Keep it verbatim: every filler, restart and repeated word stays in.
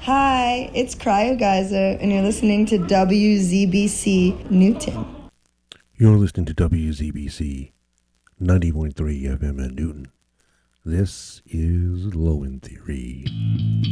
Hi, it's Cryo Geyser, and you're listening to W Z B C Newton. You're listening to W Z B C ninety point three F M in Newton. This is Low End Theory.